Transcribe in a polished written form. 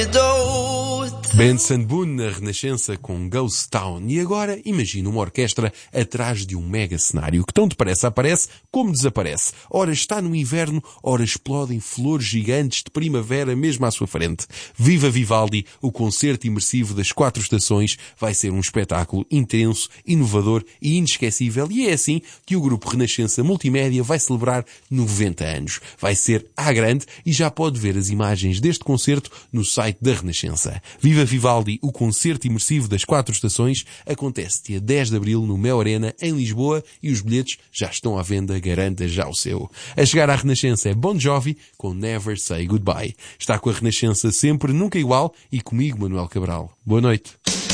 Benson Boone na Renascença com Ghost Town. E agora imagina uma orquestra atrás de um mega cenário que tão depressa aparece como desaparece. Ora está no inverno, ora explodem flores gigantes de primavera mesmo à sua frente. Viva Vivaldi, o concerto imersivo das 4 estações, vai ser um espetáculo intenso, inovador e inesquecível. E é assim que o grupo Renascença Multimédia vai celebrar 90 anos. Vai ser à grande e já pode ver as imagens deste concerto no site da Renascença. Viva Vivaldi, o concerto imersivo das 4 estações, acontece dia 10 de abril no Mel Arena, em Lisboa, e os bilhetes já estão à venda, garanta já o seu. A chegar à Renascença é Bon Jovi com Never Say Goodbye. Está com a Renascença sempre, nunca igual, e comigo, Manuel Cabral. Boa noite.